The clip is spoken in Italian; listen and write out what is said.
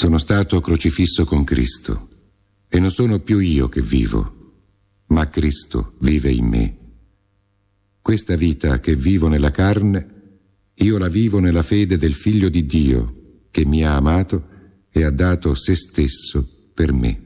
Sono stato crocifisso con Cristo e non sono più io che vivo, ma Cristo vive in me. Questa vita che vivo nella carne, io la vivo nella fede del Figlio di Dio, che mi ha amato e ha dato se stesso per me.